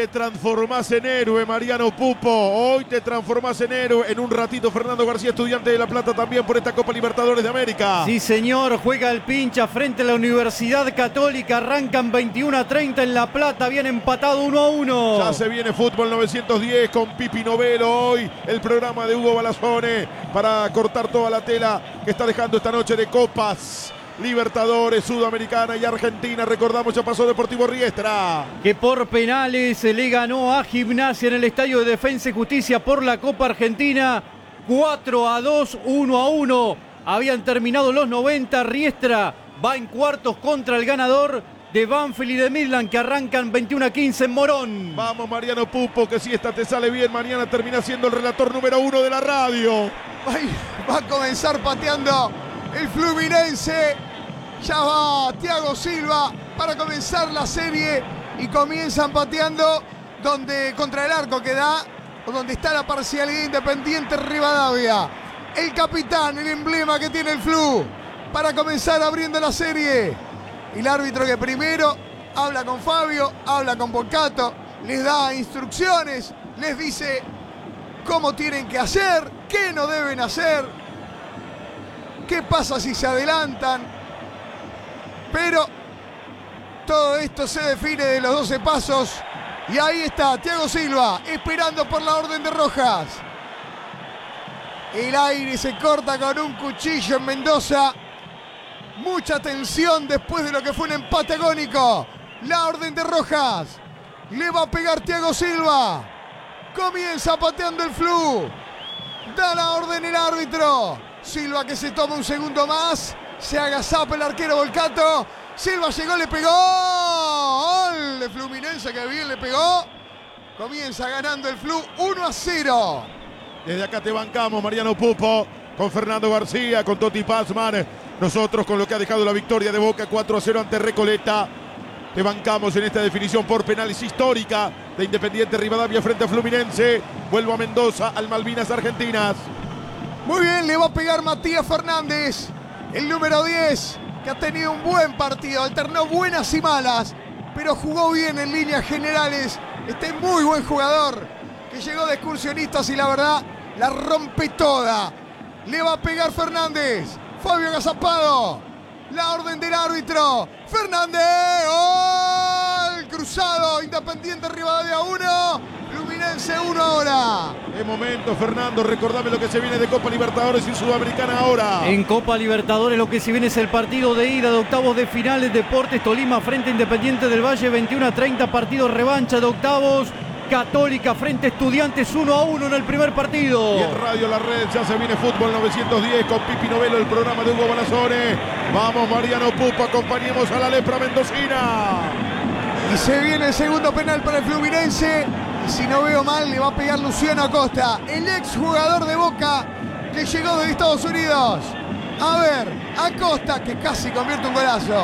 te transformás en héroe, Mariano Pupo. Hoy te transformás en héroe. En un ratito, Fernando García, Estudiante de La Plata, también por esta Copa Libertadores de América. Sí, señor. Juega el Pincha frente a la Universidad Católica. Arrancan 21-30 en La Plata. Bien empatado 1-1. Ya se viene Fútbol 910 con Pipi Novelo. Hoy el programa de Hugo Balazone para cortar toda la tela que está dejando esta noche de Copas Libertadores, Sudamericana y Argentina. Recordamos, ya pasó Deportivo Riestra, que por penales se le ganó a Gimnasia en el Estadio de Defensa y Justicia por la Copa Argentina. 4-2, 1-1. Habían terminado los 90. Riestra va en cuartos contra el ganador de Banfield y de Midland, que arrancan 21-15 en Morón. Vamos, Mariano Pupo, que si esta te sale bien, mañana termina siendo el relator número 1 de la radio. Ay, va a comenzar pateando el Fluminense. Ya va Thiago Silva para comenzar la serie y comienzan pateando contra el arco que da, o donde está la parcialidad Independiente Rivadavia. El capitán, el emblema que tiene el Flu para comenzar abriendo la serie. El árbitro que primero habla con Fabio, habla con Volcato, les da instrucciones, les dice cómo tienen que hacer, qué no deben hacer, qué pasa si se adelantan. Pero todo esto se define de los 12 pasos. Y ahí está Thiago Silva esperando por la orden de Rojas. El aire se corta con un cuchillo en Mendoza. Mucha tensión después de lo que fue un empate agónico. La orden de Rojas. Le va a pegar Thiago Silva. Comienza pateando el Flu. Da la orden el árbitro. Silva, que se toma un segundo más. Se agazapa el arquero Volcato. Silva llegó, le pegó. Gol de Fluminense, que bien le pegó. Comienza ganando el Flu 1-0. Desde acá te bancamos, Mariano Pupo, con Fernando García, con Toti Pazman. Nosotros con lo que ha dejado la victoria de Boca 4-0 ante Recoleta. Te bancamos en esta definición por penales histórica de Independiente Rivadavia frente a Fluminense. Vuelvo a Mendoza, al Malvinas Argentinas. Muy bien, le va a pegar Matías Fernández, el número 10, que ha tenido un buen partido, alternó buenas y malas, pero jugó bien en líneas generales. Este muy buen jugador que llegó de Excursionistas y la verdad la rompe toda. Le va a pegar Fernández, Fabio Agazapado, la orden del árbitro. Fernández, gol cruzado, Independiente Rivadavia 1, Fluminense 1 ahora. Es momento, Fernando, recordame lo que se viene de Copa Libertadores y Sudamericana ahora. En Copa Libertadores lo que se viene es el partido de ida de octavos de finales. Deportes Tolima frente a Independiente del Valle, 21-30, partido revancha de octavos. Católica frente a Estudiantes, 1-1 en el primer partido. Y en Radio La Red ya se viene Fútbol 910 con Pipi Novelo, el programa de Hugo Balazone. Vamos, Mariano Pupo, acompañemos a la lepra mendocina. Y se viene el segundo penal para el Fluminense. Y si no veo mal, le va a pegar Luciano Acosta, el ex jugador de Boca que llegó de Estados Unidos. A ver, Acosta, que casi convierte un golazo.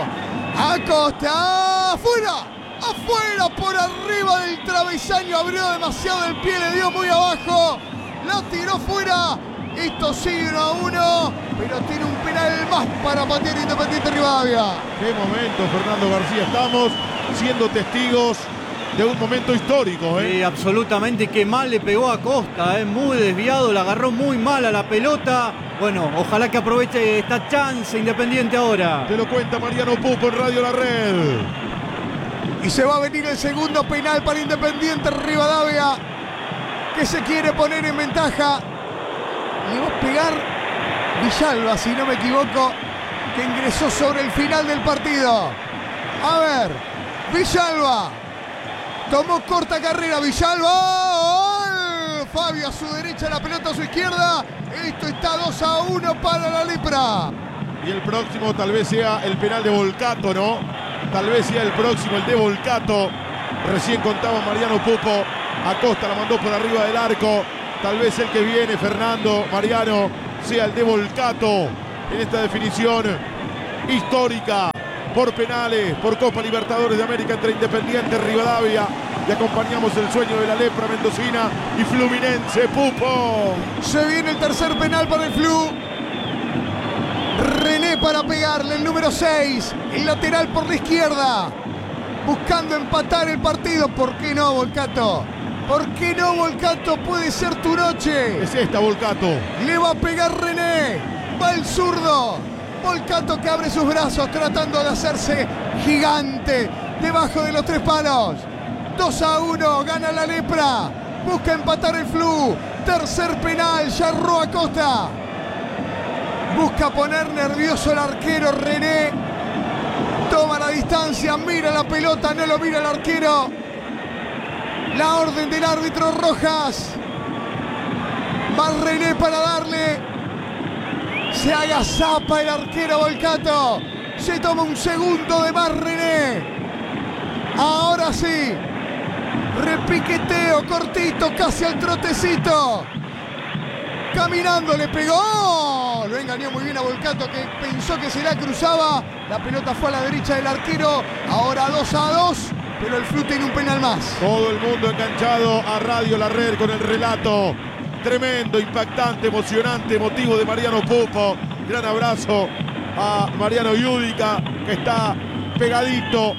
Acosta, afuera. Afuera, por arriba del travesaño, abrió demasiado el pie, le dio muy abajo, la tiró fuera. Esto sigue 1-1, pero tiene un penal más para patear Independiente Rivadavia. Qué momento, Fernando García, estamos siendo testigos de un momento histórico. Sí, absolutamente, que mal le pegó a Costa, muy desviado, la agarró muy mal a la pelota. Bueno, ojalá que aproveche esta chance Independiente ahora. Te lo cuenta Mariano Pupo en Radio La Red. Y se va a venir el segundo penal para Independiente Rivadavia, que se quiere poner en ventaja. Le va a pegar Villalba, si no me equivoco, que ingresó sobre el final del partido. A ver, Villalba. Tomó corta carrera Villalba. ¡Gol! Fabio a su derecha, la pelota a su izquierda. Esto está 2-1 para la lepra. Y el próximo tal vez sea el penal de Volcato, ¿no? Tal vez sea el próximo, el de Volcato. Recién contaba Mariano Pupo. Acosta la mandó por arriba del arco. Tal vez el que viene, Fernando, Mariano, sea el de Volcato en esta definición histórica por penales, por Copa Libertadores de América entre Independiente Rivadavia. Y acompañamos el sueño de la lepra mendocina y Fluminense. Pupo. Se viene el tercer penal para el Flu. René para pegarle, el número 6, el lateral por la izquierda. buscando empatar el partido. ¿Por qué no, Volcato? ¿Por qué no, Volcato? Puede ser tu noche. Es esta, Volcato. Le va a pegar René. Va el zurdo. Volcato que abre sus brazos tratando de hacerse gigante debajo de los 3 palos. 2-1, gana la Lepra. Busca empatar el Flu. Tercer penal, Yarro Acosta. Busca poner nervioso al arquero René. Toma la distancia, mira la pelota, no lo mira el arquero. La orden del árbitro Rojas. Va René para darle. Se agazapa el arquero Volcato. Se toma un segundo de más René. Ahora sí. Repiqueteo cortito, casi al trotecito. Caminando le pegó. Lo engañó muy bien a Volcato, que pensó que se la cruzaba. La pelota fue a la derecha del arquero. Ahora 2-2. Pero el Flu tiene un penal más. Todo el mundo enganchado a Radio La Red con el relato tremendo, impactante, emocionante, emotivo de Mariano Pupo. Gran abrazo a Mariano Yudica, que está pegadito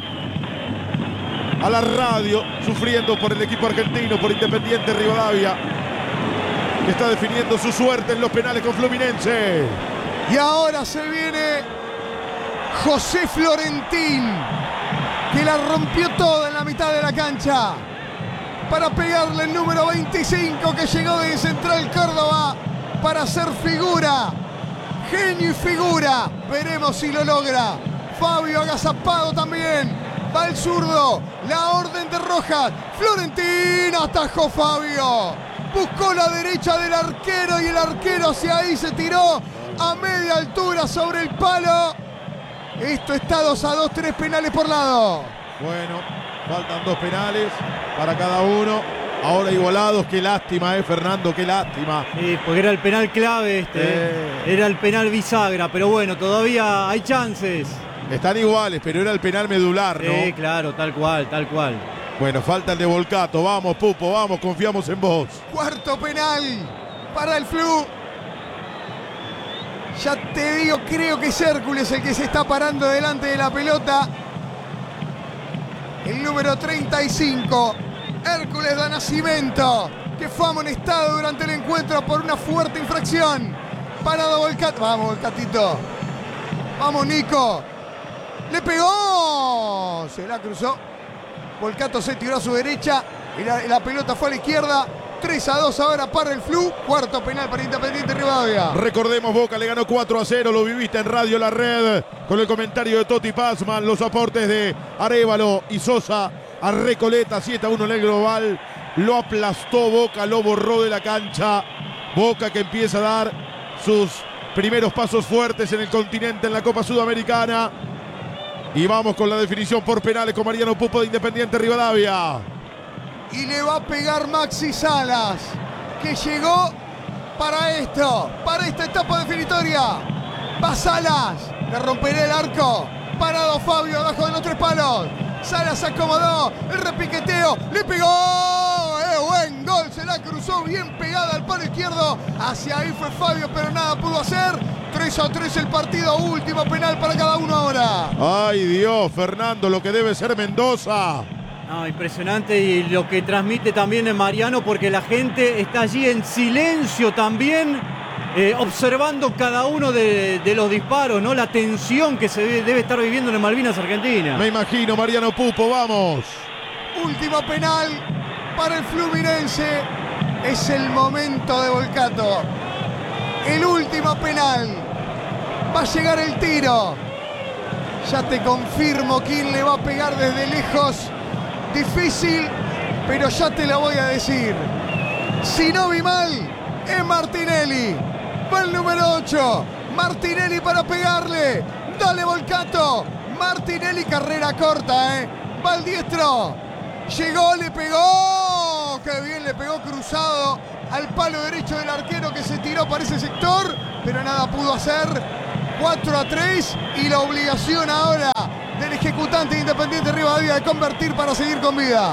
a la radio, sufriendo por el equipo argentino, por Independiente Rivadavia, que está definiendo su suerte en los penales con Fluminense. Y ahora se viene José Florentín, que la rompió toda en la mitad de la cancha para pegarle el número 25, que llegó de Central Córdoba para hacer figura, genio y figura. Veremos si lo logra. Fabio agazapado también. Va el zurdo, la orden de Rojas. Florentín, atajó Fabio. Buscó la derecha del arquero y el arquero hacia ahí se tiró a media altura sobre el palo. Esto está 2-2, 3 penales por lado. Bueno, faltan 2 penales para cada uno. Ahora igualados, qué lástima, Fernando, qué lástima. Sí, porque era el penal clave era el penal bisagra, pero bueno, todavía hay chances. Están iguales, pero era el penal medular, ¿no? Sí, claro, tal cual. Bueno, falta el de Volcato. Vamos, Pupo, vamos, confiamos en vos. Cuarto penal para el Flu. Ya te digo, creo que es Hércules el que se está parando delante de la pelota. El número 35, Hércules da Nascimento, que fue amonestado durante el encuentro por una fuerte infracción. Parado Volcato. Vamos, Volcatito. Vamos, Nico. Le pegó. Se la cruzó. Volcato se tiró a su derecha y la pelota fue a la izquierda. 3-2 ahora para el Flu. Cuarto penal para Independiente Rivadavia. Recordemos, Boca le ganó 4-0. Lo viviste en Radio La Red con el comentario de Toti Pazman, los aportes de Arévalo y Sosa a Recoleta. 7-1 en el global. Lo aplastó Boca, lo borró de la cancha. Boca que empieza a dar sus primeros pasos fuertes en el continente, en la Copa Sudamericana. Y vamos con la definición por penales con Mariano Pupo de Independiente Rivadavia. Y le va a pegar Maxi Salas, que llegó para esto, para esta etapa definitoria. Va Salas, le romperá el arco. Parado Fabio abajo de los 3 palos. Salas se acomodó, el repiqueteo, le pegó. Buen gol, se la cruzó bien pegada al palo izquierdo. Hacia ahí fue Fabio, pero nada pudo hacer. 3-3 el partido, último penal para cada uno ahora. Ay Dios, Fernando, lo que debe ser Mendoza. No, impresionante, y lo que transmite también es Mariano, porque la gente está allí en silencio también, observando cada uno de los disparos, ¿no? La tensión que se debe estar viviendo en Malvinas, Argentina. Me imagino, Mariano Pupo, vamos. Último penal para el Fluminense. Es el momento de Volcato. El último penal. Va a llegar el tiro. Ya te confirmo quién le va a pegar desde lejos. Difícil, pero ya te lo voy a decir. Si no vi mal, es Martinelli. Va el número 8. Martinelli para pegarle. Dale, Volcato. Martinelli, carrera corta, Va el diestro. Llegó, le pegó. Qué bien, le pegó cruzado al palo derecho del arquero, que se tiró para ese sector, pero nada pudo hacer. 4-3 y la obligación ahora del ejecutante de Independiente Rivadavia de convertir para seguir con vida.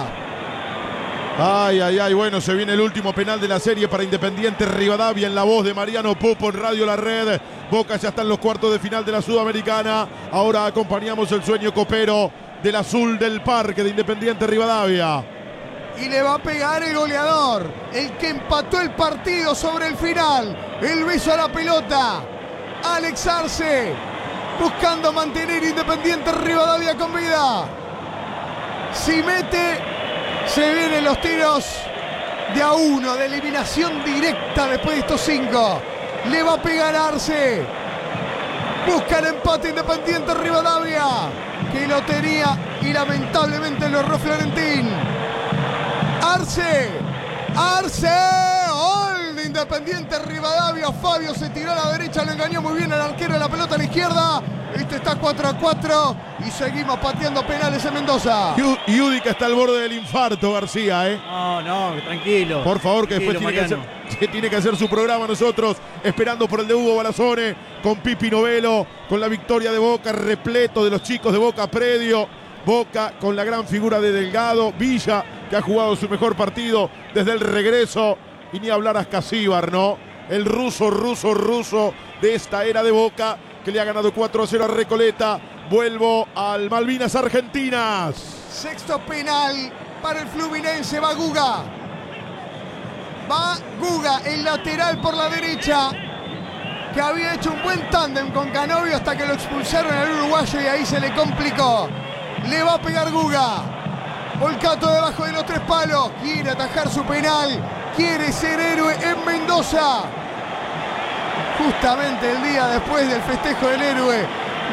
Ay, ay, ay, bueno, se viene el último penal de la serie para Independiente Rivadavia, en la voz de Mariano Pupo en Radio La Red. Boca ya está en los cuartos de final de la Sudamericana. Ahora acompañamos el sueño copero del azul del parque de Independiente Rivadavia. Y le va a pegar el goleador, el que empató el partido sobre el final. El beso a la pelota. Alex Arce, buscando mantener Independiente Rivadavia con vida. Si mete, se vienen los tiros de a uno, de eliminación directa después de estos 5. Le va a pegar Arce. Busca el empate Independiente Rivadavia, que lo tenía y lamentablemente lo erró Florentín. Arce, gol de Independiente Rivadavia. Fabio se tiró a la derecha, lo engañó muy bien al arquero de la pelota a la izquierda. Este está 4-4 y seguimos pateando penales en Mendoza. Yudica está al borde del infarto, García, ¿eh? No, tranquilo. Por favor, que tranquilo, después tiene que hacer su programa nosotros, esperando por el de Hugo Balazone, con Pipi Novelo, con la victoria de Boca, repleto de los chicos de Boca Predio. Boca con la gran figura de Delgado, Villa, que ha jugado su mejor partido desde el regreso. Y ni hablar a Ascasíbar, ¿no? El ruso de esta era de Boca, que le ha ganado 4-0 a Recoleta. Vuelvo al Malvinas Argentinas. Sexto penal para el Fluminense. Va Guga. Va Guga, el lateral por la derecha, que había hecho un buen tándem con Canovio hasta que lo expulsaron al uruguayo y ahí se le complicó. Le va a pegar Guga. Volcato debajo de los 3 palos. Quiere atajar su penal. Quiere ser héroe en Mendoza. Justamente el día después del festejo del héroe.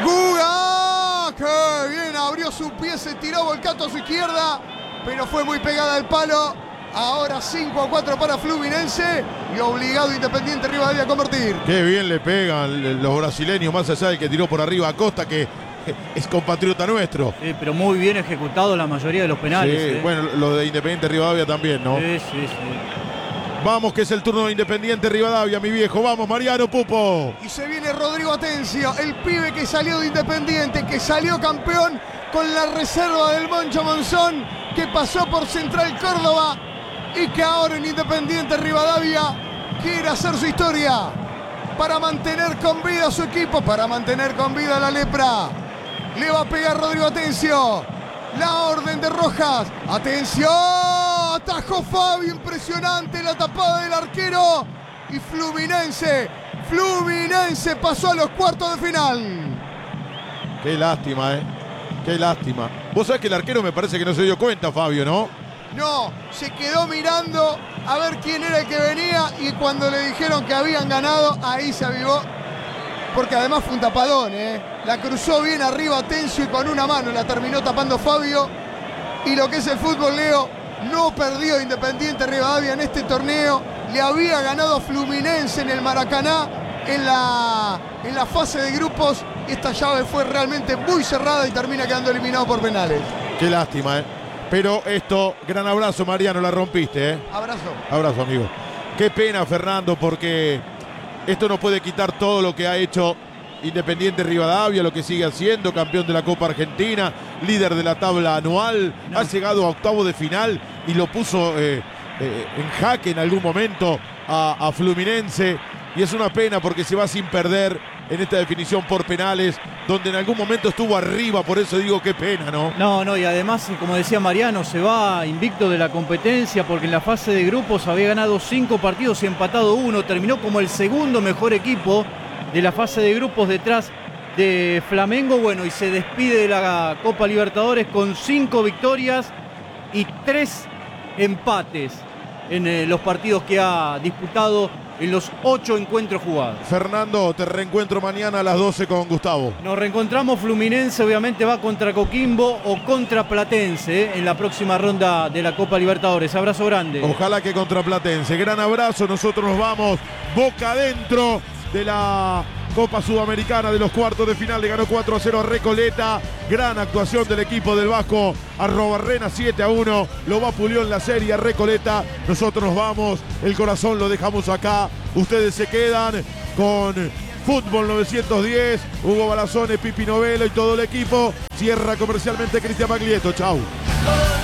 ¡Guga! ¡Qué bien! Abrió su pie, se tiró Volcato a su izquierda, pero fue muy pegada al palo. Ahora 5-4 para Fluminense y obligado Independiente Rivadavia a convertir. Qué bien le pegan los brasileños, más allá del que tiró por arriba a Costa, que es compatriota nuestro. Sí, pero muy bien ejecutado la mayoría de los penales. Sí, bueno, lo de Independiente Rivadavia también, ¿no? Sí. Vamos, que es el turno de Independiente Rivadavia, mi viejo. Vamos, Mariano Pupo. Y se viene Rodrigo Atencio, el pibe que salió de Independiente, que salió campeón con la reserva del Moncho Monzón, que pasó por Central Córdoba y que ahora en Independiente Rivadavia quiere hacer su historia para mantener con vida a su equipo, para mantener con vida a la lepra. Le va a pegar Rodrigo Atencio. La orden de Rojas. ¡Atención! Atajó Fabio. Impresionante la tapada del arquero. Y Fluminense pasó a los cuartos de final. Qué lástima, Qué lástima. Vos sabés que el arquero me parece que no se dio cuenta, Fabio, ¿no? No, se quedó mirando a ver quién era el que venía y cuando le dijeron que habían ganado, ahí se avivó. Porque además fue un tapadón, La cruzó bien arriba Atencio y con una mano la terminó tapando Fabio. Y lo que es el fútbol, Leo, no perdió Independiente Rivadavia en este torneo. Le había ganado a Fluminense en el Maracaná en la fase de grupos. Esta llave fue realmente muy cerrada y termina quedando eliminado por penales. Qué lástima, Pero esto, gran abrazo, Mariano, la rompiste, Abrazo. Abrazo, amigo. Qué pena, Fernando, porque esto no puede quitar todo lo que ha hecho Independiente Rivadavia, lo que sigue haciendo, campeón de la Copa Argentina, líder de la tabla anual, ha llegado a octavo de final y lo puso en jaque en algún momento a Fluminense. Y es una pena porque se va sin perder en esta definición por penales, donde en algún momento estuvo arriba, por eso digo qué pena, ¿no? No, y además, como decía Mariano, se va invicto de la competencia porque en la fase de grupos había ganado 5 partidos y empatado 1, terminó como el segundo mejor equipo de la fase de grupos detrás de Flamengo, bueno, y se despide de la Copa Libertadores con 5 victorias y 3 empates en los partidos que ha disputado en los 8 encuentros jugados. Fernando, te reencuentro mañana a las 12 con Gustavo. Nos reencontramos. Fluminense obviamente va contra Coquimbo o contra Platense en la próxima ronda de la Copa Libertadores. Abrazo grande. Ojalá que contra Platense. Gran abrazo, nosotros nos vamos. Boca adentro de la Copa Sudamericana de los cuartos de final. Le ganó 4-0 a Recoleta. Gran actuación del equipo del Vasco. Arrobarrena 7-1. Lo vapuleó en la serie a Recoleta. Nosotros nos vamos. El corazón lo dejamos acá. Ustedes se quedan con Fútbol 910. Hugo Balazone, Pipi Novelo y todo el equipo. Cierra comercialmente Cristian Baglietto. Chau.